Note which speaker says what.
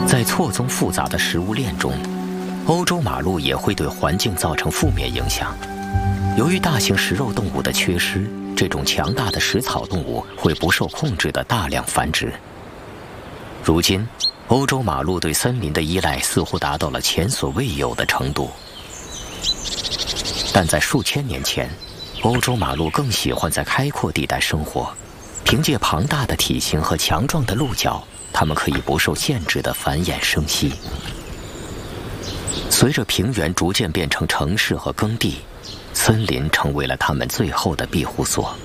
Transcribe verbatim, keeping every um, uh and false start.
Speaker 1: 在错综复杂的食物链中，欧洲马鹿也会对环境造成负面影响。由于大型食肉动物的缺失，这种强大的食草动物会不受控制地大量繁殖。如今，欧洲马鹿对森林的依赖似乎达到了前所未有的程度。但在数千年前，欧洲马鹿更喜欢在开阔地带生活，凭借庞大的体型和强壮的鹿角，它们可以不受限制地繁衍生息。随着平原逐渐变成城市和耕地，森林成为了它们最后的庇护所。